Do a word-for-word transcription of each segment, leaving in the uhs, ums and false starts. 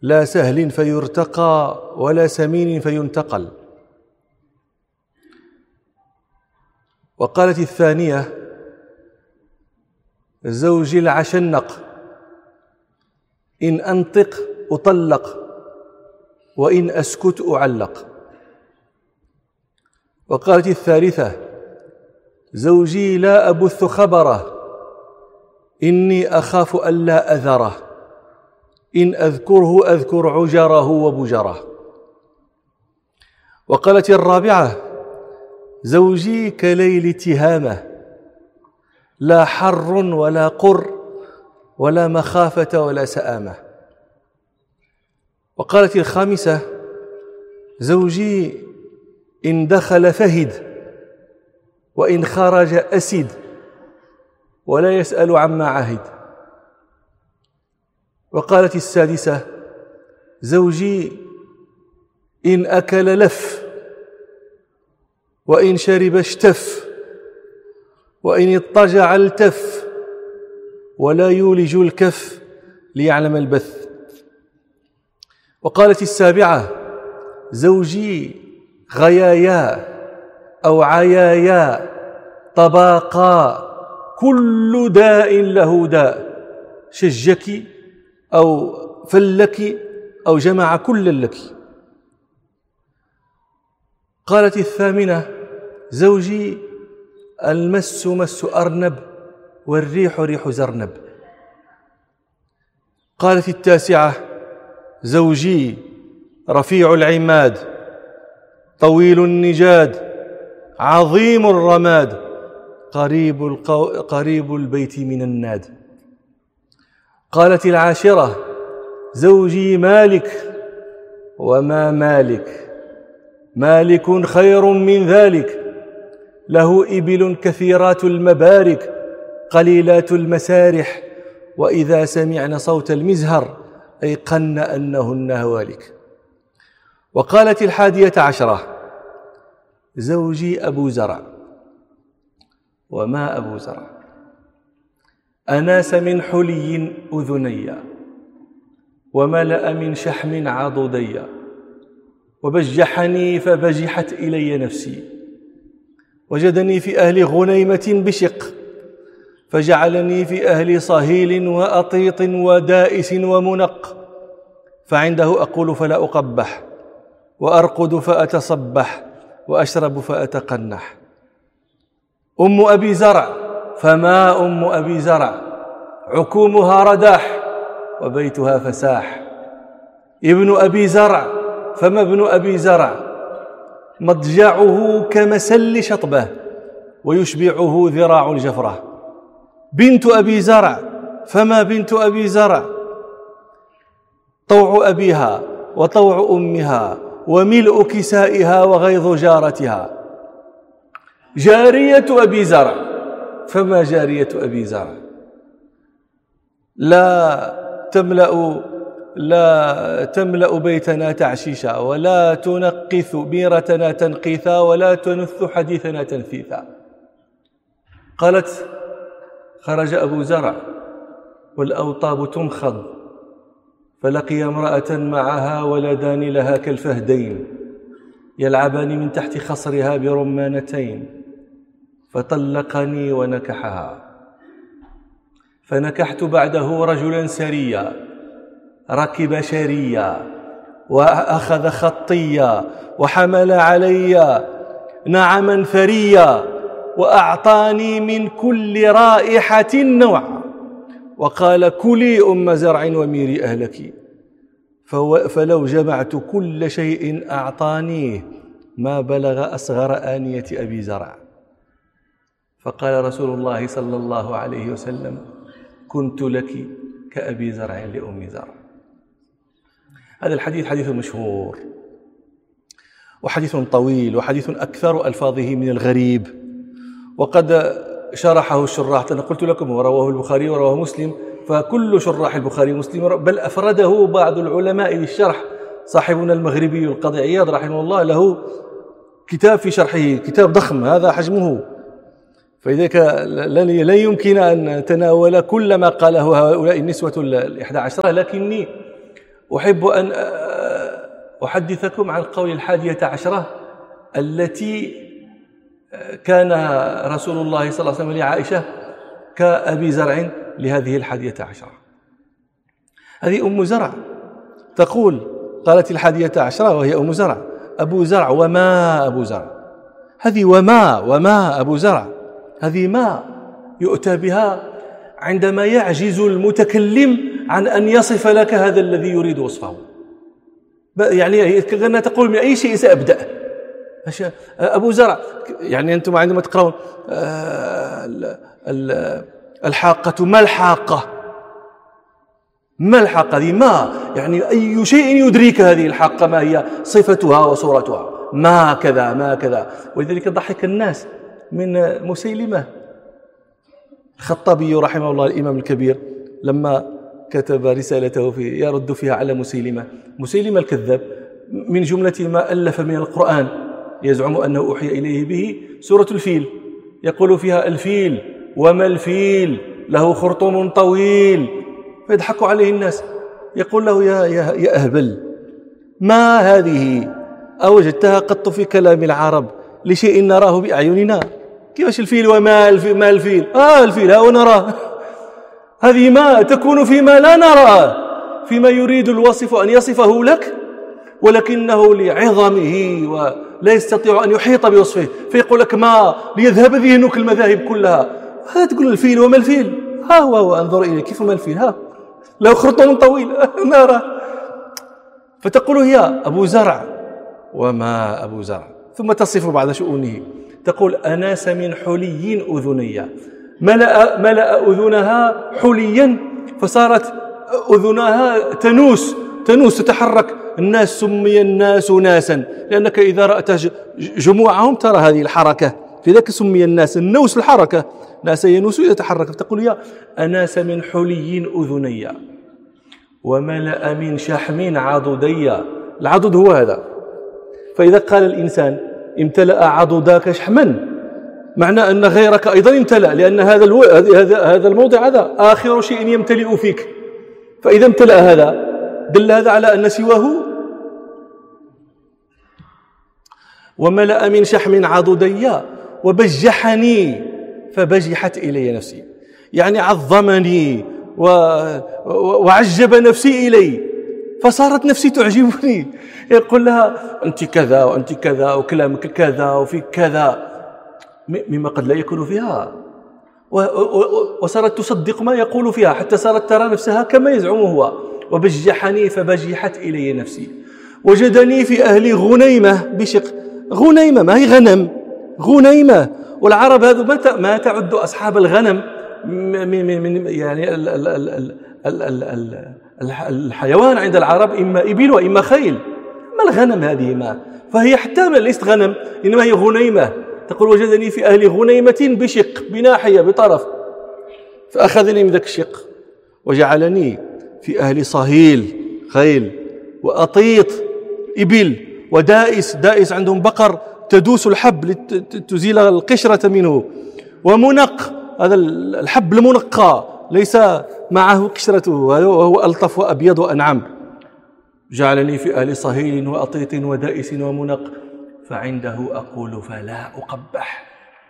لا سهل فيرتقى ولا سمين فينتقل. وقالت الثانية: زوجي العشنق، إن أنطق أطلق وإن أسكت أعلق. وقالت الثالثة: زوجي لا أبث خبره، إني أخاف ألا أذره، إن أذكره أذكر عجره وبجره. وقالت الرابعة: زوجي كليل تهامة، لا حر ولا قر ولا مخافة ولا سآمة. وقالت الخامسة: زوجي إن دخل فهد وإن خرج أسد ولا يسأل عما عهد. وقالت السادسة: زوجي إن أكل لف وإن شرب اشتف وإن اضطجع التف ولا يولج الكف ليعلم البث. وقالت السابعة: زوجي غيايا أو عيايا طباقا، كل داء له داء، شجك أو فلك أو جمع كل لك. قالت الثامنة: زوجي المس مس أرنب والريح ريح زرنب. قالت التاسعة: زوجي رفيع العماد طويل النجاد عظيم الرماد قريب, القو... قريب البيت من الناد. قالت العاشرة: زوجي مالك وما مالك، مالك خير من ذلك، له إبل كثيرات المبارك قليلات المسارح، وإذا سمعن صوت المزهر أيقن أنهن هوالك. وقالت الحادية عشرة: زوجي أبو زرع. وما أبو زرع؟ أناس من حلي أذني وملأ من شحم عضدي، وبجحني فبجحت إلي نفسي، وجدني في أهل غنيمة بشق، فجعلني في أهل صهيل وأطيط ودائس ومنق، فعنده أقول فلا أقبح، وأرقد فأتصبح، وأشرب فأتقنح. أم أبي زرع، فما أم أبي زرع؟ عكومها رداح وبيتها فساح. ابن أبي زرع، فما ابن أبي زرع؟ مضجعه كمسل شطبه ويشبعه ذراع الجفرة. بنت أبي زرع، فما بنت أبي زرع؟ طوع أبيها وطوع أمها وملء كسائها وغيظ جارتها. جارية أبي زرع، فما جارية أبي زرع؟ لا تملأ لا تملأ بيتنا تعشيشا، ولا تنقث بيرتنا تنقيثا، ولا تنث حديثنا تنثيثا. قالت: خرج أبو زرع والأوطاب تنخض، فلقي امرأة معها ولدان لها كالفهدين يلعبان من تحت خصرها برمانتين، فطلقني ونكحها. فنكحت بعده رجلا سريا ركب شريا وأخذ خطيا وحمل علي نعما ثريا، وأعطاني من كل رائحة نوع، وقال: كلي أم زرع وميري أهلك. فلو جمعت كل شيء أعطانيه ما بلغ أصغر آنية أبي زرع. فقال رسول الله صلى الله عليه وسلم: كنت لك كأبي زرع لأم زرع. هذا الحديث حديث مشهور وحديث طويل وحديث أكثر ألفاظه من الغريب، وقد شرحه الشراح. أنا قلت لكم ورواه البخاري ورواه مسلم، فكل شراح البخاري ومسلم، بل أفرده بعض العلماء للشرح. صاحبنا المغربي القاضي عياض رحمه الله له كتاب في شرحه، كتاب ضخم هذا حجمه، فلذلك لن يمكن أن نتناول كل ما قاله هؤلاء النسوة الإحدى عشرة، لكني أحب أن أحدثكم عن قول الحادية عشرة التي كان رسول الله صلى الله عليه وسلم لعائشة كأبي زرع لهذه الحادية عشرة. هذه أم زرع تقول، قالت الحادية عشرة وهي أم زرع: أبو زرع وما أبو زرع. هذه وما وما أبو زرع، هذه ما يؤتى بها عندما يعجز المتكلم عن أن يصف لك هذا الذي يريد وصفه. يعني كأنها تقول من أي شيء سأبدأ. أبو زرع، يعني أنتم عندما تقرأون الحاقة ما الحاقة، ما الحاقة هذه ما، يعني أي شيء يدريك هذه الحاقة ما هي صفتها وصورتها، ما كذا ما كذا. ولذلك ضحك الناس من مسيلمة. الخطابي رحمه الله الإمام الكبير لما كتب رسالته في يرد فيها على مسيلمة مسيلمة الكذاب، من جملة ما ألف من القرآن يزعم أنه أوحي إليه به سورة الفيل، يقول فيها: الفيل وما الفيل له خرطوم طويل. فيضحك عليه الناس، يقول له: يا, يا, يا أهبل، ما هذه أوجدتها قط في كلام العرب لشيء نراه بأعيننا؟ كيفاش الفيل وما الفيل؟ ما الفيل؟ آه الفيل ها ونراه. هذه ما تكون فيما لا نراه، فيما يريد الوصف أن يصفه لك ولكنه لعظمه ولا يستطيع أن يحيط بوصفه، فيقول لك ما ليذهب ذهنك المذاهب كلها. هذا تقول الفيل وما الفيل؟ ها هو, هو انظر إليه كيف ما الفيل، ها له خرطوم طويل نرى. فتقول هي أبو زرع وما أبو زرع، ثم تصف بعض شؤونه، تقول: أناس من حلي أذني، ملأ, ملأ أذنها حليا فصارت أذنها تنوس تنوس تتحرك. الناس سمي الناس ناسا لأنك إذا رأت جموعهم ترى هذه الحركة، في ذلك سمي الناس، النوس الحركة، ناس ينوس يتحرك. فتقول يا أناس من حلي أذني وملأ من شحم عضدي. العضد هو هذا. فإذا قال الإنسان امتلأ عضداك شحما، معنى أن غيرك أيضا امتلأ، لأن هذا الو... هذا هذا الموضع هذا آخر شيء يمتلئ فيك. فإذا امتلأ هذا دل هذا على أن سواه. وملأ من شحم عضدي وبجحني فبجحت إلي نفسي، يعني عظمني و... وعجب نفسي إلي، فصارت نفسي تعجبني. يقول لها أنت كذا وأنت كذا وكلامك كذا وفي كذا مما قد لا يكون فيها، وصارت تصدق ما يقول فيها حتى صارت ترى نفسها كما يزعم هو. وبجحني فبجحت إلي نفسي. وجدني في أهل غنيمة بشق. غنيمة ما هي غنم، غنيمة. والعرب هذو ما تعد أصحاب الغنم من يعني ال ال ال ال ال ال الحيوان عند العرب إما إبل وإما خيل. ما الغنم هذه؟ ما فهي حتى ليست غنم، إنما هي غنيمة. تقول وجدني في أهل غنيمة بشق، بناحية بطرف، فأخذني من ذاك الشق وجعلني في أهل صهيل خيل وأطيط إبل ودائس، دائس عندهم بقر تدوس الحب لتزيل القشرة منه، ومنق، هذا الحب المنقى ليس معه قشرته وهو ألطف وأبيض وأنعم. جعلني في أهل صهيل وأطيط ودائس ومنق، فعنده أقول فلا أقبح.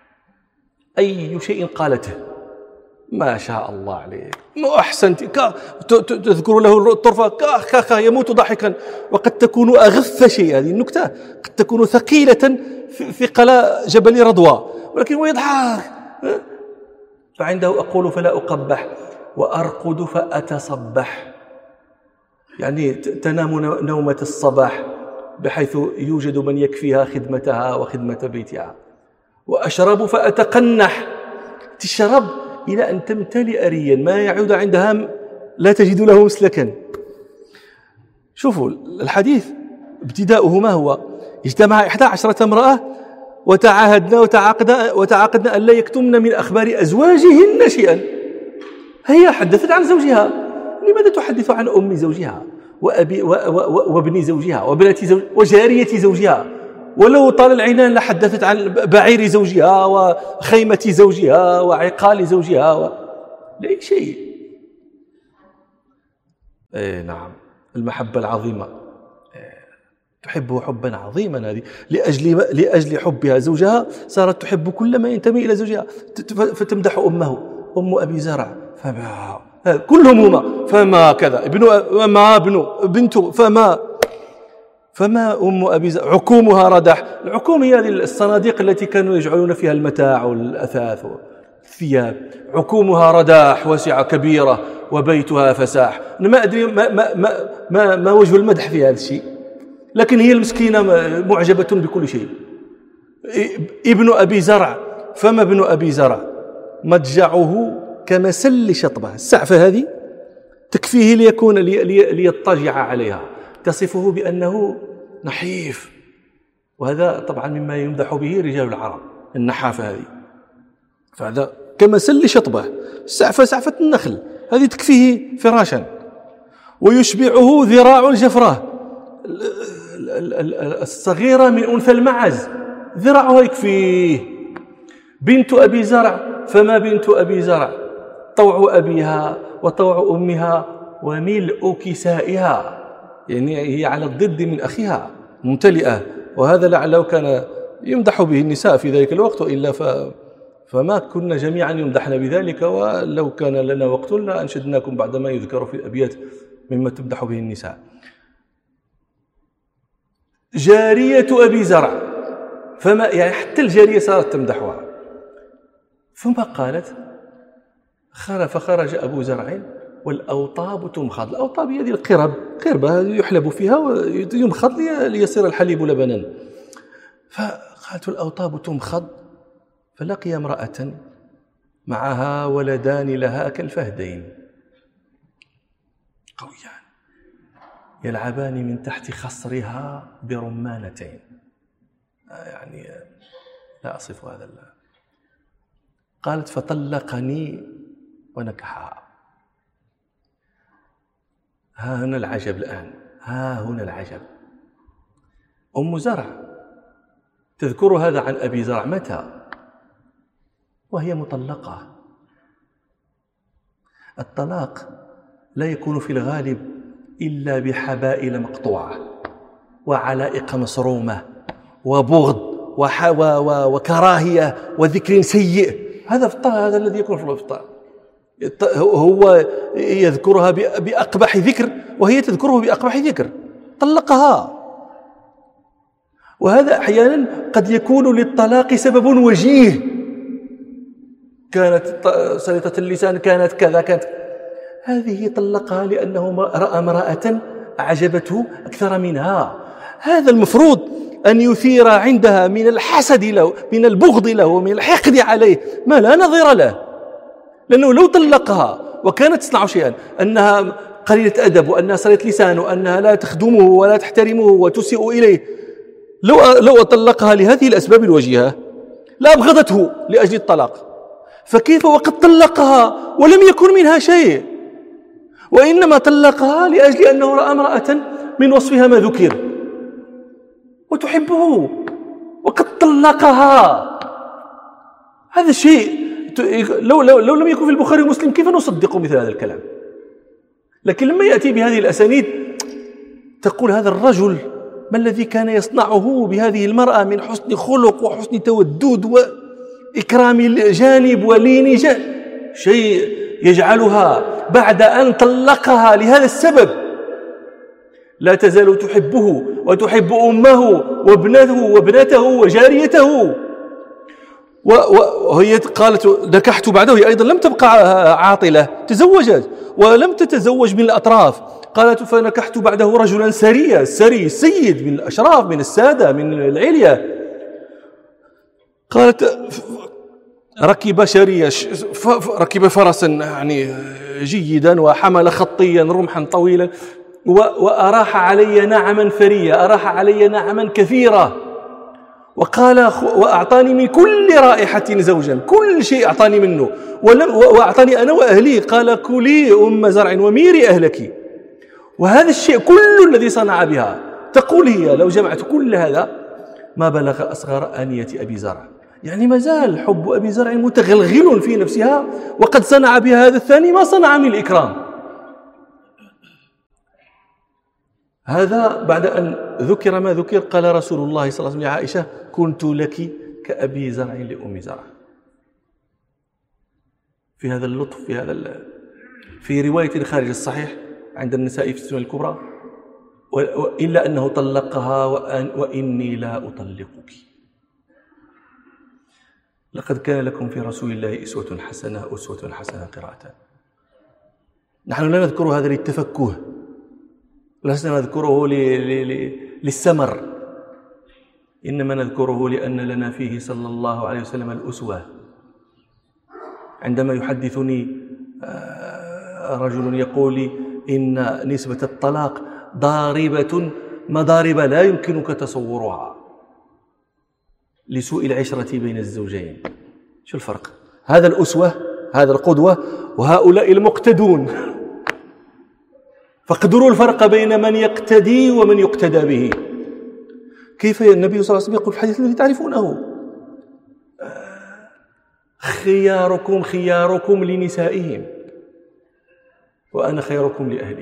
أي شيء قالته ما شاء الله عليك، ما أحسنت، تذكر له الطرفة كا كا يموت ضحكا. وقد تكون أغث شيء، هذه النكتة قد تكون ثقيلة في قلاء جبل رضوى، ولكن هو يضحك. فعنده أقول فلا أقبح وأرقد فأتصبح، يعني تنام نومة الصباح بحيث يوجد من يكفيها خدمتها وخدمة بيتها. وأشرب فأتقنح، تشرب إلى أن تمتلئ ريا ما يعود عندها لا تجد له مسلكا. شوفوا الحديث ابتداؤه ما هو؟ اجتمع إحدى عشرة امرأة وتعاهدنا وتعاقدنا, وتعاقدنا أن لا يكتمن من أخبار أزواجهن شيئا. هي حدثت عن زوجها، لماذا تحدث عن أم زوجها وأبي وابن زوجها وبنات زوج وجارية زوجها؟ ولو طال العنان لحدثت عن بعير زوجها وخيمة زوجها وعقال زوجها و... لا شيء. اي نعم. المحبة العظيمة، تحبه حبا عظيما هذه، لأجل لأجل حبها زوجها صارت تحب كل ما ينتمي إلى زوجها، فتمدح أمه، أم أبي زرع فما كلهم هما فما كذا، ابن ما ابن بنته فما فما أم أبي زرع عكومها ردح. العكوم هي هذه الصناديق التي كانوا يجعلون فيها المتاع والأثاث والثياب. عكومها رداح واسعة كبيرة وبيتها فساح. أنا ما أدري ما, ما, ما, ما, ما وجه المدح في هذا الشيء، لكن هي المسكينة معجبة بكل شيء. ابن أبي زرع فما ابن أبي زرع مضجعه كمسل شطبة. السعفة هذه تكفيه ليكون لي ليضطجع عليها، تصفه بأنه نحيف، وهذا طبعا مما يمدح به رجال العرب النحافة هذه. فهذا كمسل شطبة، السعفة سعفة النخل هذه تكفيه فراشا. ويشبعه ذراع الجفرة الصغيرة من أنثى المعز، ذراعها يكفيه. بنت أبي زرع فما بنت أبي زرع طوع أبيها وطوع أمها وملء كسائها، يعني هي على الضد من أخيها ممتلئة. وهذا لعله كان يمدح به النساء في ذلك الوقت، وإلا ف فما كنا جميعا يمدحنا بذلك، ولو كان لنا وقت لأنشدناكم بعد ما يذكر في الأبيات مما تمدح به النساء. جارية أبي زرع فما يعني حتى الجارية صارت تمدحها. ثم قالت فخرج أبو زرع والأوطاب تمخض. الأوطاب هذه القرب، قربة يحلب فيها ويمخض ليصير الحليب لبنا. فقالت الأوطاب تمخض، فلقي امرأة معها ولدان لها كالفهدين قويان يلعبان من تحت خصرها برمانتين. يعني لا أصف هذا الله. قالت فطلقني ونكحها. ها هنا العجب الآن، ها هنا العجب. أم زرع تذكر هذا عن أبي زرع متى؟ وهي مطلقة. الطلاق لا يكون في الغالب إلا بحبائل مقطوعة وعلائق مسرومة وبغض وح... و... و... وكراهية وذكر سيء. هذا في الطلاق، هذا الذي يكون في الطلاق. هو يذكرها بأقبح ذكر وهي تذكره بأقبح ذكر، طلقها. وهذا أحيانا قد يكون للطلاق سبب وجيه، كانت سلطة اللسان، كانت كذا، كانت هذه طلقها لأنه رأى امرأة أعجبته أكثر منها. هذا المفروض أن يثير عندها من الحسد له، من البغض له، ومن الحقد عليه ما لا نظير له. لأنه لو طلقها وكانت تصنع شيئا، أنها قليلة أدب، وأنها صلت لسان، وأنها لا تخدمه ولا تحترمه وتسيء إليه، لو لو طلقها لهذه الأسباب الوجيهة لأبغضته لأجل الطلاق. فكيف وقد طلقها ولم يكن منها شيء، وإنما طلقها لأجل أنه رأى امرأة من وصفها ما ذكر وتحبه وقد طلقها. هذا الشيء لو, لو, لو لم يكن في البخاري ومسلم كيف نصدق مثل هذا الكلام؟ لكن لما يأتي بهذه الأسانيد تقول هذا الرجل ما الذي كان يصنعه بهذه المرأة من حسن خلق وحسن تودد وإكرام الجانب ولين جانب، شيء يجعلها بعد أن طلقها لهذا السبب لا تزال تحبه وتحب أمه وابنته وابنته وجاريته. وهي قالت نكحت بعده، هي أيضا لم تبقى عاطلة، تزوجت ولم تتزوج من الأطراف. قالت فنكحت بعده رجلا سريا، سري سيد من الأشراف من السادة من العليا. قالت ركب شريا، ركب فرسا يعني جيدا، وحمل خطيا رمحا طويلا، وأراح علي نعما فريا، أراح علي نعما كثيرا، وقال وأعطاني من كل رائحة زوجا، كل شيء أعطاني منه، وأعطاني أنا وأهلي. قال كلي أم زرع وميري أهلك. وهذا الشيء كل الذي صنع بها، تقول هي لو جمعت كل هذا ما بلغ أصغر آنية أبي زرع. يعني ما زال حب أبي زرع متغلغل في نفسها، وقد صنع بها هذا الثاني ما صنع من الإكرام. هذا بعد أن ذكر ما ذكر قال رسول الله صلى الله عليه وسلم لعائشة: كنت لك كأبي زرع لأم زرع. في هذا اللطف، في هذا في رواية خارج الصحيح عند النسائي في السنن الكبرى: إلا أنه طلقها وإني لا أطلقك. لقد كان لكم في رسول الله أسوة حسنة. أسوة حسنة قراءة. نحن لا نذكر هذا للتفكه، لسنا نذكره للسمر، إنما نذكره لأن لنا فيه صلى الله عليه وسلم الأسوة. عندما يحدثني رجل يقول لي إن نسبة الطلاق ضاربة مضارب لا يمكنك تصورها لسوء العشرة بين الزوجين. شو الفرق؟ هذا الأسوة، هذا القدوة، وهؤلاء المقتدون. فاقدروا الفرق بين من يقتدي ومن يقتدى به. كيف النبي صلى الله عليه وسلم يقول في الحديث الذي تعرفونه: خياركم خياركم لنسائهم وأنا خيركم لأهلي.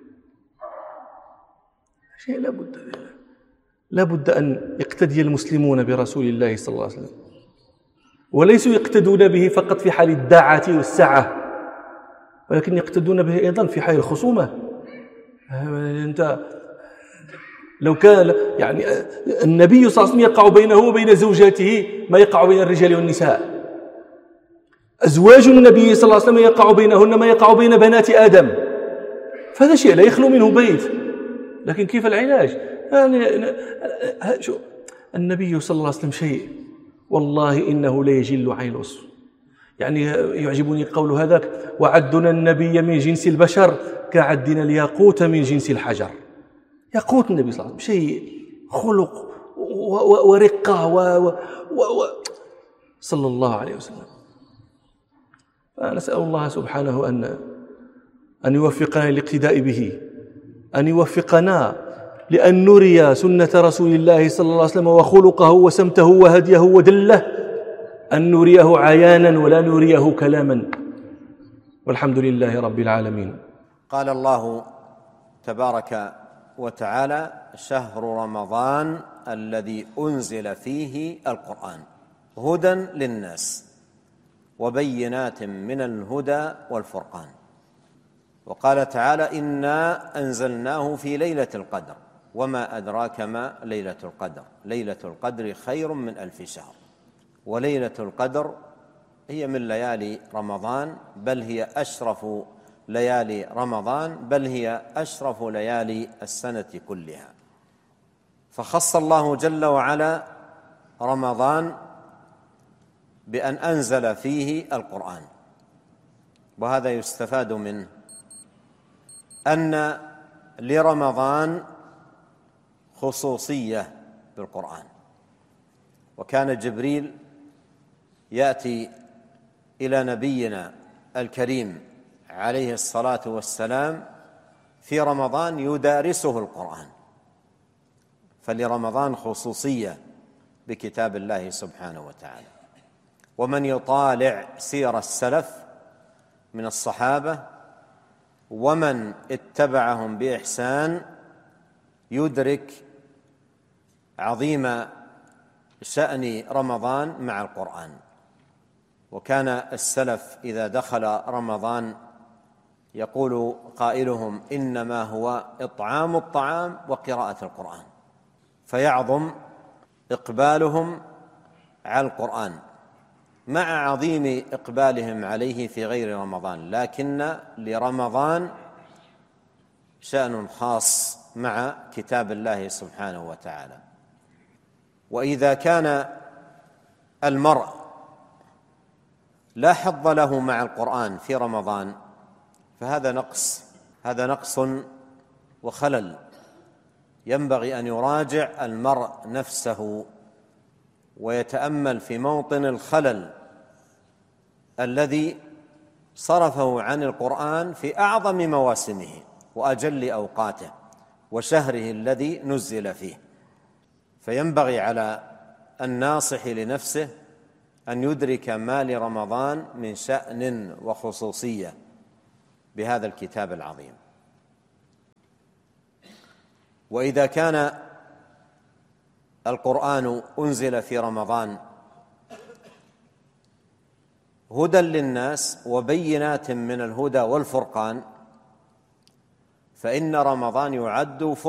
شيء لا بد لا بد أن يقتدي المسلمون برسول الله صلى الله عليه وسلم، وليسوا يقتدون به فقط في حال الدعة والسعة، ولكن يقتدون به أيضا في حال الخصومة. أنت لو كان يعني النبي صلى الله عليه وسلم يقع بينه وبين زوجاته ما يقع بين الرجال والنساء. أزواج النبي صلى الله عليه وسلم يقع بينهن ما يقع بين بنات آدم، فهذا شيء لا يخلو منه بيت. لكن كيف العلاج؟ يعني شو النبي صلى الله عليه وسلم شيء والله إنه لا يجل عيلص. يعني يعجبني قول هذاك: وعدنا النبي من جنس البشر كعدنا الياقوت من جنس الحجر. ياقوت النبي صلى الله عليه وسلم شيء خلق ورقة و... و... و... صلى الله عليه وسلم. فنسأل الله سبحانه أن أن يوفقنا للاقتداء به، أن يوفقنا لأن نري سنة رسول الله صلى الله عليه وسلم وخلقه وسمته وهديه ودله، أن نريه عيانا ولا نريه كلاما. والحمد لله رب العالمين. قال الله تبارك وتعالى: شهر رمضان الذي أنزل فيه القرآن هدى للناس وبينات من الهدى والفرقان. وقال تعالى: إنا أنزلناه في ليلة القدر وما أدراك ما ليلة القدر ليلة القدر خير من ألف شهر. وليلة القدر هي من ليالي رمضان، بل هي أشرف ليالي رمضان، بل هي أشرف ليالي السنة كلها. فخص الله جل وعلا رمضان بأن أنزل فيه القرآن، وهذا يستفاد منه أن لرمضان خصوصية بالقرآن. وكان جبريل يأتي إلى نبينا الكريم عليه الصلاة والسلام في رمضان يدارسه القرآن، فلرمضان خصوصية بكتاب الله سبحانه وتعالى. ومن يطالع سير السلف من الصحابة ومن اتبعهم بإحسان يدرك عظيم شأن رمضان مع القرآن. وكان السلف إذا دخل رمضان يقول قائلهم: إنما هو إطعام الطعام وقراءة القرآن، فيعظم إقبالهم على القرآن مع عظيم إقبالهم عليه في غير رمضان، لكن لرمضان شأن خاص مع كتاب الله سبحانه وتعالى. وإذا كان المرء لا حظ له مع القرآن في رمضان فهذا نقص، هذا نقص وخلل. ينبغي أن يراجع المرء نفسه ويتأمل في موطن الخلل الذي صرفه عن القرآن في أعظم مواسمه وأجل أوقاته وشهره الذي نزل فيه. فينبغي على الناصح لنفسه أن يدرك ما لرمضان من شأن وخصوصية بهذا الكتاب العظيم. وإذا كان القرآن أنزل في رمضان هدى للناس وبينات من الهدى والفرقان، فإن رمضان يعد